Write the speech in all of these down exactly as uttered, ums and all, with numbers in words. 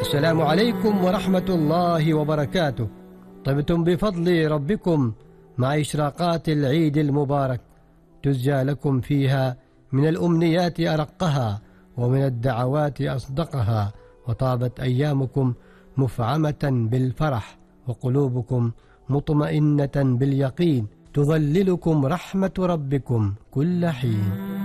السلام عليكم ورحمة الله وبركاته. طبتم بفضل ربكم مع إشراقات العيد المبارك، تزجى لكم فيها من الأمنيات أرقها ومن الدعوات أصدقها، وطابت أيامكم مفعمة بالفرح وقلوبكم مطمئنة باليقين، تظللكم رحمة ربكم كل حين.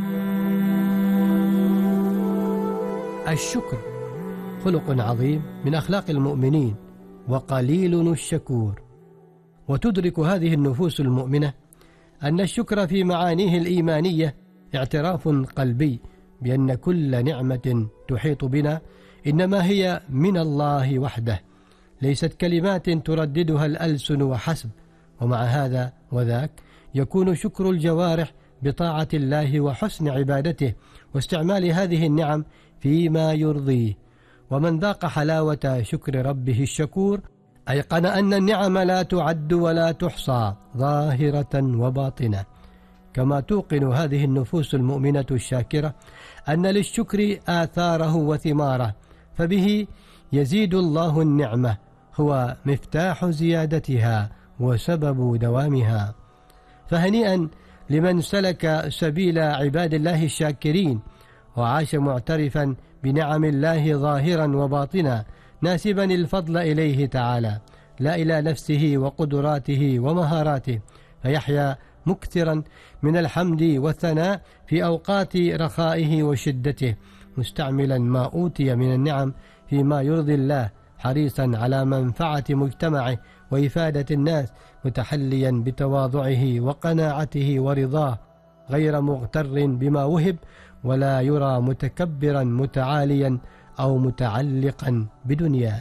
الشكر خلق عظيم من أخلاق المؤمنين، وقليل الشكور. وتدرك هذه النفوس المؤمنة أن الشكر في معانيه الإيمانية اعتراف قلبي بأن كل نعمة تحيط بنا إنما هي من الله وحده، ليست كلمات ترددها الألسن وحسب. ومع هذا وذاك يكون شكر الجوارح بطاعة الله وحسن عبادته واستعمال هذه النعم فيما يرضيه. ومن ذاق حلاوة شكر ربه الشكور أيقن أن النعم لا تعد ولا تحصى ظاهرة وباطنة. كما توقن هذه النفوس المؤمنة الشاكرة أن للشكر آثاره وثماره، فبه يزيد الله النعمة، هو مفتاح زيادتها وسبب دوامها. فهنيئا لمن سلك سبيل عباد الله الشاكرين وعاش معترفا بنعم الله ظاهرا وباطنا، ناسبا الفضل إليه تعالى لا إلى نفسه وقدراته ومهاراته، فيحيا مكثرا من الحمد والثناء في أوقات رخائه وشدته، مستعملا ما أوتي من النعم فيما يرضي الله، حريصا على منفعة مجتمعه وإفادة الناس، متحليا بتواضعه وقناعته ورضاه، غير مغتر بما وهب، ولا يرى متكبرا متعاليا أو متعلقا بدنياه.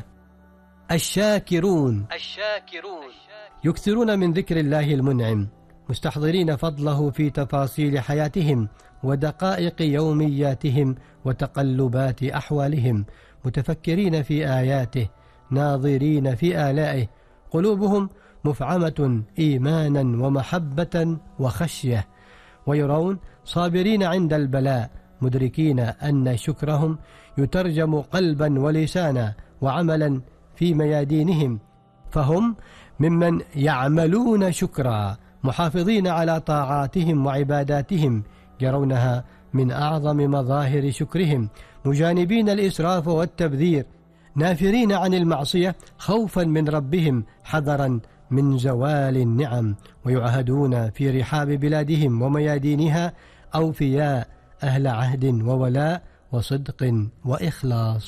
الشاكرون الشاكرون يكثرون من ذكر الله المنعم، مستحضرين فضله في تفاصيل حياتهم ودقائق يومياتهم وتقلبات أحوالهم، متفكرين في آياته، ناظرين في آلائه، قلوبهم مفعمة إيمانا ومحبة وخشية، ويرون صابرين عند البلاء، مدركين أن شكرهم يترجم قلبا ولسانا وعملا في ميادينهم، فهم ممن يعملون شكرا، محافظين على طاعاتهم وعباداتهم، يرونها من أعظم مظاهر شكرهم، مجانبين الإسراف والتبذير، نافرين عن المعصية خوفا من ربهم، حذرا من زوال النعم، ويعهدون في رحاب بلادهم وميادينها أوفياء، أهل عهد وولاء وصدق وإخلاص.